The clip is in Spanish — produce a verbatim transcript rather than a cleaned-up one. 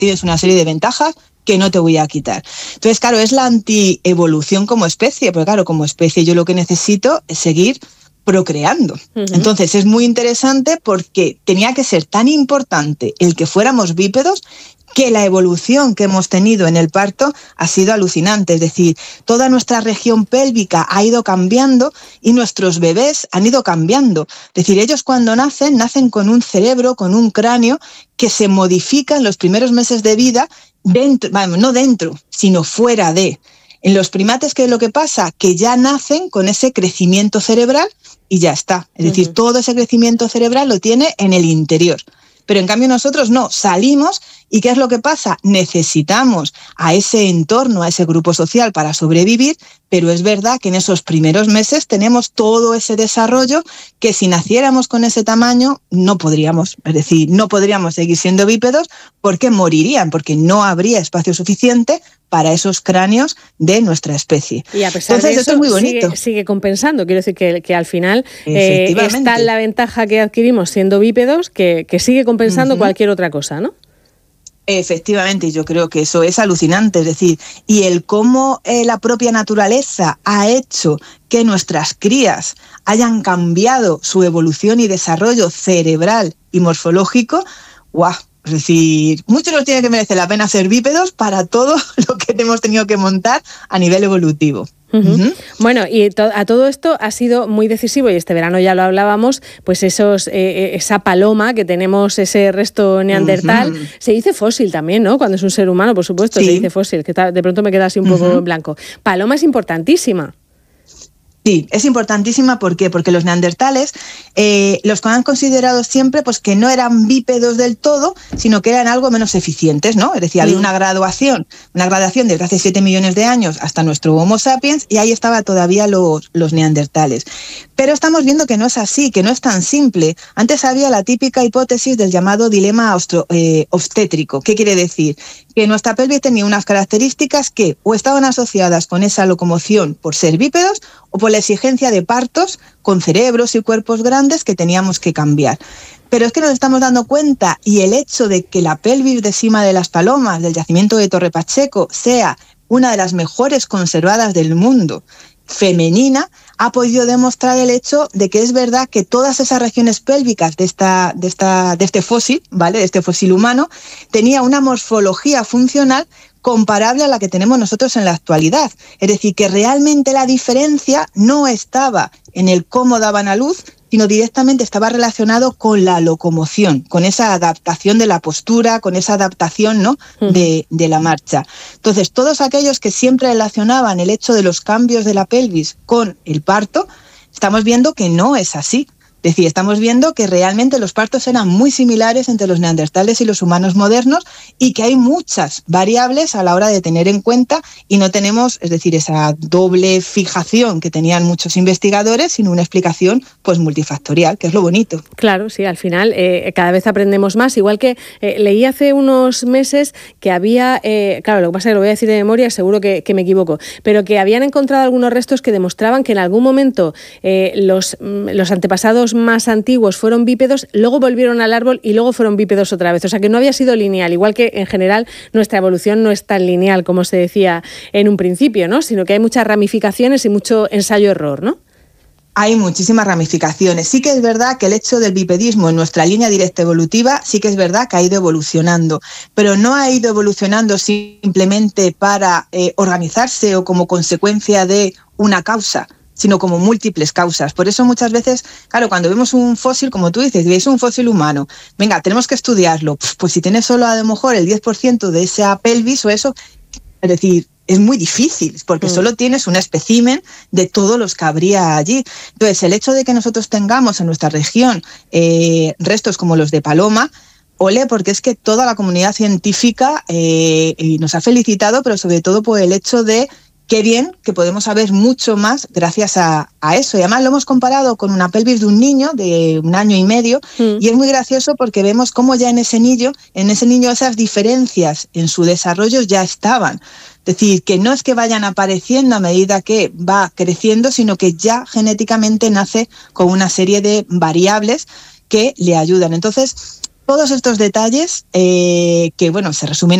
tienes una serie de ventajas que no te voy a quitar. Entonces, claro, es la antievolución como especie, porque claro, como especie yo lo que necesito es seguir procreando. Uh-huh. Entonces es muy interesante porque tenía que ser tan importante el que fuéramos bípedos que la evolución que hemos tenido en el parto ha sido alucinante. Es decir, toda nuestra región pélvica ha ido cambiando y nuestros bebés han ido cambiando. Es decir, ellos cuando nacen, nacen con un cerebro, con un cráneo que se modifica en los primeros meses de vida, dentro, bueno, no dentro, sino fuera de. En los primates, ¿qué es lo que pasa? Que ya nacen con ese crecimiento cerebral y ya está. Es decir, uh-huh. todo ese crecimiento cerebral lo tiene en el interior. Pero en cambio nosotros no, salimos y ¿qué es lo que pasa? Necesitamos a ese entorno, a ese grupo social para sobrevivir, pero es verdad que en esos primeros meses tenemos todo ese desarrollo que si naciéramos con ese tamaño no podríamos, es decir, no podríamos seguir siendo bípedos porque morirían, porque no habría espacio suficiente para esos cráneos de nuestra especie. Y a pesar Entonces, de eso, esto es muy bonito. Sigue, sigue compensando. Quiero decir que, que al final eh, está la ventaja que adquirimos siendo bípedos que, que sigue compensando uh-huh. cualquier otra cosa, ¿no? Efectivamente, y yo creo que eso es alucinante, es decir, y el cómo eh, la propia naturaleza ha hecho que nuestras crías hayan cambiado su evolución y desarrollo cerebral y morfológico, ¡guau! Es decir, mucho nos tiene que merecer la pena ser bípedos para todo lo que hemos tenido que montar a nivel evolutivo. Uh-huh. Uh-huh. Bueno, y to- a todo esto ha sido muy decisivo, y este verano ya lo hablábamos, pues esos eh, esa paloma que tenemos, ese resto neandertal, uh-huh. se dice fósil también, ¿no? Cuando es un ser humano, por supuesto, sí. se dice fósil, que ta- de pronto me queda así un poco uh-huh. en blanco. Paloma es importantísima. Sí, es importantísima. ¿Por qué? Porque los neandertales eh, los han considerado siempre pues, que no eran bípedos del todo, sino que eran algo menos eficientes, ¿no? Es decir, había una graduación, una gradación desde hace siete millones de años hasta nuestro Homo sapiens, y ahí estaban todavía los, los neandertales. Pero estamos viendo que no es así, que no es tan simple. Antes había la típica hipótesis del llamado dilema ostro, eh, obstétrico. ¿Qué quiere decir? Que nuestra pelvis tenía unas características que o estaban asociadas con esa locomoción por ser bípedos o por la exigencia de partos con cerebros y cuerpos grandes que teníamos que cambiar. Pero es que nos estamos dando cuenta, y el hecho de que la pelvis de cima de las palomas del yacimiento de Torre Pacheco sea una de las mejores conservadas del mundo, femenina, ha podido demostrar el hecho de que es verdad que todas esas regiones pélvicas de, esta, de, esta, de este fósil, ¿vale? de este fósil humano, tenía una morfología funcional comparable a la que tenemos nosotros en la actualidad. Es decir, que realmente la diferencia no estaba en el cómo daban a luz, sino directamente estaba relacionado con la locomoción, con esa adaptación de la postura, con esa adaptación, ¿no? de, de la marcha. Entonces, todos aquellos que siempre relacionaban el hecho de los cambios de la pelvis con el parto, estamos viendo que no es así. Es decir, estamos viendo que realmente los partos eran muy similares entre los neandertales y los humanos modernos, y que hay muchas variables a la hora de tener en cuenta, y no tenemos, es decir, esa doble fijación que tenían muchos investigadores, sino una explicación pues multifactorial, que es lo bonito. Claro, sí, al final eh, cada vez aprendemos más, igual que eh, leí hace unos meses que había, eh, claro, lo que pasa es que lo voy a decir de memoria, seguro que, que me equivoco, pero que habían encontrado algunos restos que demostraban que en algún momento eh, los, los antepasados más antiguos fueron bípedos, luego volvieron al árbol y luego fueron bípedos otra vez. O sea que no había sido lineal, igual que en general nuestra evolución no es tan lineal como se decía en un principio, ¿no? Sino que hay muchas ramificaciones y mucho ensayo-error, ¿no? Hay muchísimas ramificaciones. Sí que es verdad que el hecho del bipedismo en nuestra línea directa evolutiva, sí que es verdad que ha ido evolucionando, pero no ha ido evolucionando simplemente para eh, organizarse o como consecuencia de una causa, sino como múltiples causas. Por eso muchas veces, claro, cuando vemos un fósil, como tú dices, ves un fósil humano, venga, tenemos que estudiarlo, pues si tienes solo a lo mejor el diez por ciento de esa pelvis o eso, es decir, es muy difícil, porque mm. solo tienes un espécimen de todos los que habría allí. Entonces, el hecho de que nosotros tengamos en nuestra región eh, restos como los de paloma, ole, porque es que toda la comunidad científica eh, nos ha felicitado, pero sobre todo por el hecho de qué bien que podemos saber mucho más gracias a, a eso. Y además lo hemos comparado con una pelvis de un niño de un año y medio, mm. y es muy gracioso porque vemos cómo ya en ese niño, en ese niño esas diferencias en su desarrollo ya estaban. Es decir, que no es que vayan apareciendo a medida que va creciendo, sino que ya genéticamente nace con una serie de variables que le ayudan. Entonces, todos estos detalles eh, que, bueno, se resumen